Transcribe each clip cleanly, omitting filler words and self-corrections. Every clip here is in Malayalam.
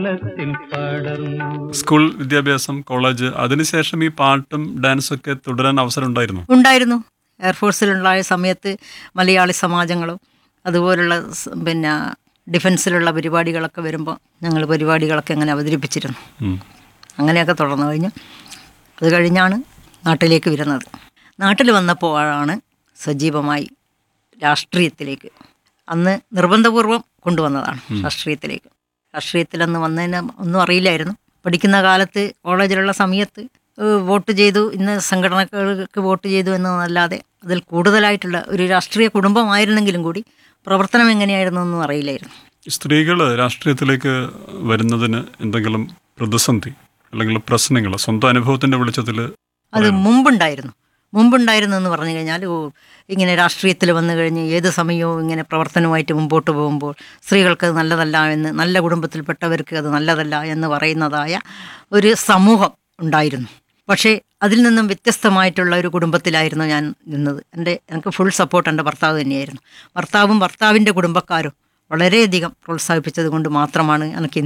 സ്കൂൾ വിദ്യാഭ്യാസം, കോളേജ്, അതിനുശേഷം ഈ പാട്ടും ഡാൻസും ഒക്കെ തുടരാൻ അവസരം ഉണ്ടായിരുന്നു? ഉണ്ടായിരുന്നു. എയർഫോഴ്സിലുണ്ടായ സമയത്ത് മലയാളി സമാജങ്ങളും അതുപോലുള്ള പിന്നെ ഡിഫൻസിലുള്ള പരിപാടികളൊക്കെ വരുമ്പോൾ ഞങ്ങൾ പരിപാടികളൊക്കെ അങ്ങനെ അവതരിപ്പിച്ചിരുന്നു. അങ്ങനെയൊക്കെ തുടർന്നു കഴിഞ്ഞു. അത് കഴിഞ്ഞാണ് നാട്ടിലേക്ക് വരുന്നത്. നാട്ടിൽ വന്നപ്പോഴാണ് സജീവമായി രാഷ്ട്രീയത്തിലേക്ക്, അന്ന് നിർബന്ധപൂർവം കൊണ്ടുവന്നതാണ് രാഷ്ട്രീയത്തിലേക്ക്. രാഷ്ട്രീയത്തിലന്ന് വന്നതിന് ഒന്നും അറിയില്ലായിരുന്നു. പഠിക്കുന്ന കാലത്ത് കോളേജിലുള്ള സമയത്ത് വോട്ട് ചെയ്തു, ഇന്ന് സംഘടനകൾക്ക് വോട്ട് ചെയ്തു എന്നതല്ലാതെ അതിൽ കൂടുതലായിട്ടുള്ള ഒരു രാഷ്ട്രീയ കുടുംബമായിരുന്നെങ്കിലും കൂടി പ്രവർത്തനം എങ്ങനെയായിരുന്നു എന്നും അറിയില്ലായിരുന്നു. സ്ത്രീകൾ രാഷ്ട്രീയത്തിലേക്ക് വരുന്നതിന് എന്തെങ്കിലും പ്രതിസന്ധി അല്ലെങ്കിൽ പ്രശ്നങ്ങൾ സ്വന്തം അനുഭവത്തിൻ്റെ വെളിച്ചത്തിൽ? അത് മുമ്പുണ്ടായിരുന്നു എന്ന് പറഞ്ഞു കഴിഞ്ഞാൽ, ഇങ്ങനെ രാഷ്ട്രീയത്തിൽ വന്നു കഴിഞ്ഞ് ഏത് സമയവും ഇങ്ങനെ പ്രവർത്തനവുമായിട്ട് മുമ്പോട്ട് പോകുമ്പോൾ സ്ത്രീകൾക്ക് അത് നല്ലതല്ല എന്ന്, നല്ല കുടുംബത്തിൽപ്പെട്ടവർക്ക് അത് നല്ലതല്ല എന്ന് പറയുന്നതായ ഒരു സമൂഹം ഉണ്ടായിരുന്നു. പക്ഷേ അതിൽ നിന്നും വ്യത്യസ്തമായിട്ടുള്ള ഒരു കുടുംബത്തിലായിരുന്നു ഞാൻ നിന്നത്. എനിക്ക് ഫുൾ സപ്പോർട്ട് എൻ്റെ ഭർത്താവ് തന്നെയായിരുന്നു. ഭർത്താവും ഭർത്താവിൻ്റെ കുടുംബക്കാരും വളരെയധികം പ്രോത്സാഹിപ്പിച്ചത് കൊണ്ട് മാത്രമാണ്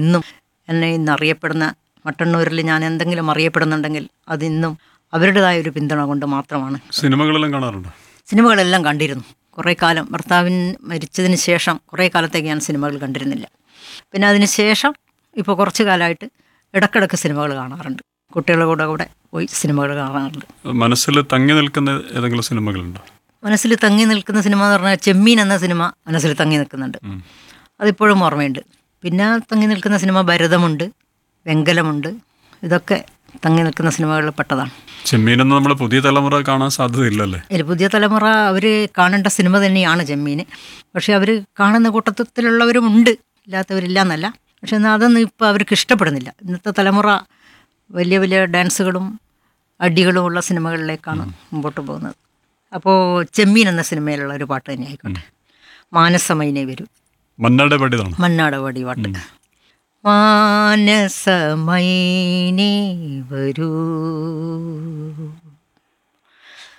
എന്നെ ഇന്ന് അറിയപ്പെടുന്ന, മട്ടന്നൂരിൽ ഞാൻ എന്തെങ്കിലും അറിയപ്പെടുന്നുണ്ടെങ്കിൽ അതിന്നും അവരുടേതായ ഒരു പിന്തുണ കൊണ്ട് മാത്രമാണ്. സിനിമകളെല്ലാം കാണാറുണ്ടോ? സിനിമകളെല്ലാം കണ്ടിരുന്നു. കുറേ കാലം ഭർത്താവിൻ മരിച്ചതിന് ശേഷം കുറേ കാലത്തേക്ക് ഞാൻ സിനിമകൾ കണ്ടിരുന്നില്ല. പിന്നെ അതിന് ശേഷം ഇപ്പോൾ കുറച്ച് കാലമായിട്ട് ഇടയ്ക്കിടയ്ക്ക് സിനിമകൾ കാണാറുണ്ട്. കുട്ടികളുടെ കൂടെ പോയി സിനിമകൾ കാണാറുണ്ട്. മനസ്സിൽ തങ്ങി നിൽക്കുന്ന ഏതെങ്കിലും സിനിമകളുണ്ടോ? മനസ്സിൽ തങ്ങി നിൽക്കുന്ന സിനിമ എന്ന് പറഞ്ഞാൽ ചെമ്മീൻ എന്ന സിനിമ മനസ്സിൽ തങ്ങി നിൽക്കുന്നുണ്ട്. അതിപ്പോഴും ഓർമ്മയുണ്ട്. പിന്നെ തങ്ങി നിൽക്കുന്ന സിനിമ ഭരതമുണ്ട്, വെങ്കലമുണ്ട്. ഇതൊക്കെ തങ്ങി നിൽക്കുന്ന സിനിമകളിൽ പെട്ടതാണ്. ചെമ്മീനെന്ന് നമ്മൾ പുതിയ തലമുറ കാണാൻ സാധ്യതയില്ലല്ലേ? പുതിയ തലമുറ അവർ കാണേണ്ട സിനിമ തന്നെയാണ് ചെമ്മീൻ. പക്ഷേ അവർ കാണുന്ന കൂട്ടത്തിലുള്ളവരും ഉണ്ട്, ഇല്ലാത്തവരില്ല എന്നല്ല. പക്ഷെ എന്നാൽ അതൊന്നും ഇപ്പോൾ അവർക്ക് ഇഷ്ടപ്പെടുന്നില്ല. ഇന്നത്തെ തലമുറ വലിയ വലിയ ഡാൻസുകളും അടികളും ഉള്ള സിനിമകളിലേക്കാണ് മുമ്പോട്ട് പോകുന്നത്. അപ്പോൾ ചെമ്മീൻ എന്ന സിനിമയിലുള്ള ഒരു പാട്ട് തന്നെ ആയിക്കോട്ടെ. മാനസമൈനെ വരൂ, മന്നാട് പാടി പാട്ട്. മാനസമൈനെ വരൂ